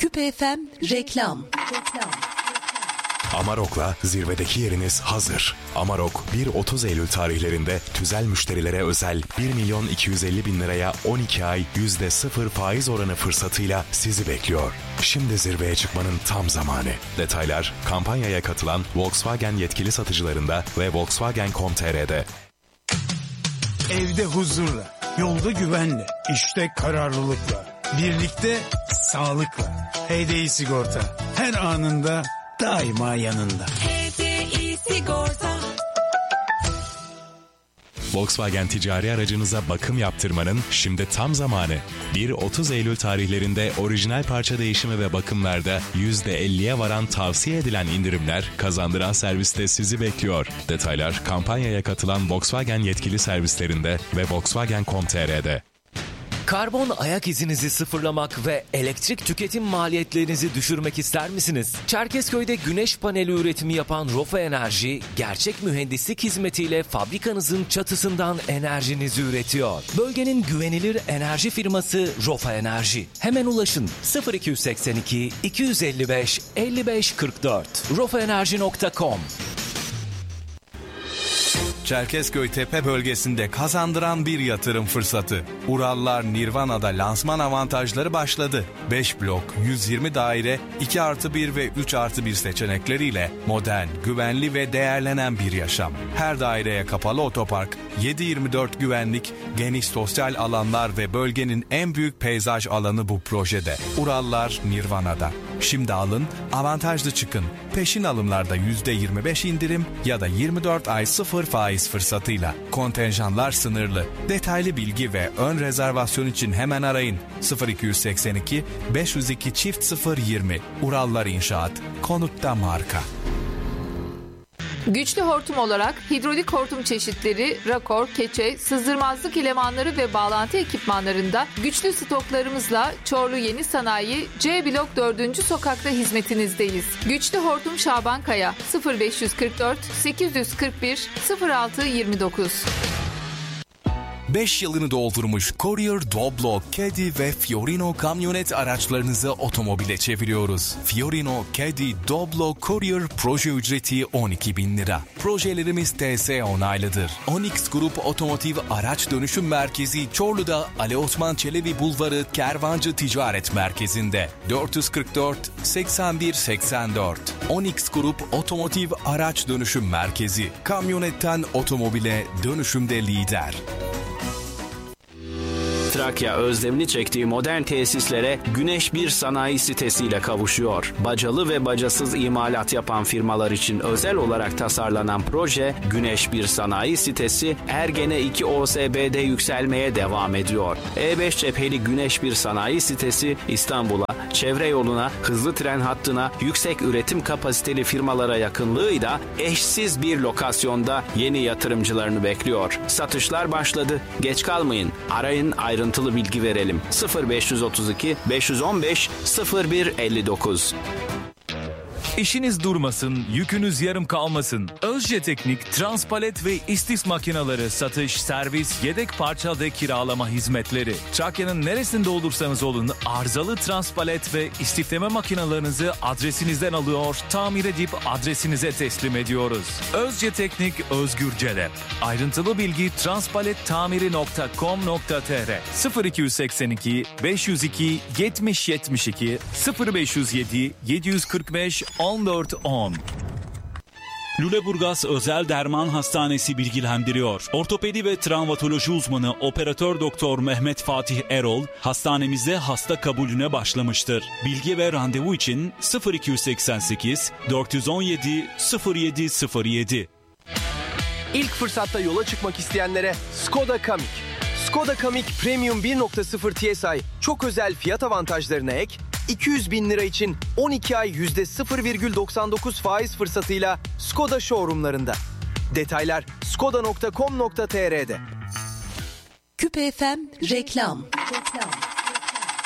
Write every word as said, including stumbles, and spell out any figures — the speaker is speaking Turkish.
Küpe F M reklam. Amarok'la zirvedeki yeriniz hazır. Amarok bir otuz Eylül tarihlerinde tüzel müşterilere özel bir milyon iki yüz elli bin liraya on iki ay yüzde sıfır faiz oranı fırsatıyla sizi bekliyor. Şimdi zirveye çıkmanın tam zamanı. Detaylar kampanyaya katılan Volkswagen yetkili satıcılarında ve volkswagen nokta com nokta t r'de. Evde huzurla, yolda güvenle, işte kararlılıkla, birlikte sağlıkla. H D I Sigorta her anında daima yanında. H D I Sigorta. Volkswagen ticari aracınıza bakım yaptırmanın şimdi tam zamanı. bir otuz Eylül tarihlerinde orijinal parça değişimi ve bakımlarda yüzde elliye varan tavsiye edilen indirimler kazandıran serviste sizi bekliyor. Detaylar kampanyaya katılan Volkswagen yetkili servislerinde ve volkswagen nokta com nokta t r'de. Karbon ayak izinizi sıfırlamak ve elektrik tüketim maliyetlerinizi düşürmek ister misiniz? Çerkezköy'de güneş paneli üretimi yapan Rofa Enerji, gerçek mühendislik hizmetiyle fabrikanızın çatısından enerjinizi üretiyor. Bölgenin güvenilir enerji firması Rofa Enerji. Hemen ulaşın sıfır iki seksen iki iki yüz elli beş elli beş kırk dört rofa enerji nokta com. Çerkezköy Tepe bölgesinde kazandıran bir yatırım fırsatı. Urallar Nirvana'da lansman avantajları başladı. beş blok, yüz yirmi daire, iki artı bir ve üç artı bir seçenekleriyle modern, güvenli ve değerlenen bir yaşam. Her daireye kapalı otopark, yedi yirmi dört güvenlik, geniş sosyal alanlar ve bölgenin en büyük peyzaj alanı bu projede. Urallar Nirvana'da. Şimdi alın, avantajlı çıkın. Peşin alımlarda yüzde yirmi beş indirim ya da yirmi dört ay sıfır faiz fırsatıyla. Kontenjanlar sınırlı. Detaylı bilgi ve ön rezervasyon için hemen arayın. sıfır iki seksen iki beş yüz iki çift sıfır yirmi. Urallar İnşaat. Konutta marka. Güçlü hortum olarak hidrolik hortum çeşitleri, rakor, keçe, sızdırmazlık elemanları ve bağlantı ekipmanlarında güçlü stoklarımızla Çorlu Yeni Sanayi C Blok dördüncü sokakta hizmetinizdeyiz. Güçlü hortum Şaban Kaya sıfır beş kırk dört sekiz yüz kırk bir sıfır altı yirmi dokuz. beş yılını doldurmuş Courier, Doblo, Caddy ve Fiorino kamyonet araçlarınızı otomobile çeviriyoruz. Fiorino, Caddy, Doblo, Courier proje ücreti on iki bin lira. Projelerimiz T S onaylıdır. Onyx Grup Otomotiv Araç Dönüşüm Merkezi Çorlu'da Ali Osman Çelebi Bulvarı Kervancı Ticaret Merkezi'nde. dört yüz kırk dört seksen bir seksen dört. Onyx Grup Otomotiv Araç Dönüşüm Merkezi. Kamyonetten otomobile dönüşümde lider. Trakya özlemini çektiği modern tesislere Güneş bir sanayi sitesiyle kavuşuyor. Bacalı ve bacasız imalat yapan firmalar için özel olarak tasarlanan proje Güneş bir sanayi sitesi Ergene iki O S B'de yükselmeye devam ediyor. E beş cepheli Güneş bir sanayi sitesi İstanbul'a, çevre yoluna, hızlı tren hattına, yüksek üretim kapasiteli firmalara yakınlığıyla eşsiz bir lokasyonda yeni yatırımcılarını bekliyor. Satışlar başladı. Geç kalmayın. Arayın, ayrıntılı bilgi verelim. sıfır beş otuz iki beş on beş sıfır bir elli dokuz. İşiniz durmasın, yükünüz yarım kalmasın. Özce Teknik, transpalet ve istis makineleri satış, servis, yedek parça ve kiralama hizmetleri. Trakya'nın neresinde olursanız olun arızalı transpalet ve istifleme makinalarınızı adresinizden alıyor, tamir edip adresinize teslim ediyoruz. Özce Teknik, Özgür Celep. Ayrıntılı bilgi transpalettamiri nokta com nokta t r sıfır iki seksen iki beş yüz iki yetmiş yetmiş iki sıfır beş yüz yedi yedi kırk beş on dört on. Lüleburgaz Özel Derman Hastanesi bilgilendiriyor. Ortopedi ve travmatoloji uzmanı operatör doktor Mehmet Fatih Erol hastanemizde hasta kabulüne başlamıştır. Bilgi ve randevu için sıfır iki seksen sekiz dört on yedi sıfır yedi sıfır yedi. İlk fırsatta yola çıkmak isteyenlere Skoda Kamiq. Skoda Kamiq Premium bir nokta sıfır T S I çok özel fiyat avantajlarına ek, iki yüz bin lira için on iki ay yüzde sıfır virgül doksan dokuz faiz fırsatıyla Skoda showroomlarında. Detaylar skoda nokta com nokta t r'de. Küpe F M reklam. reklam.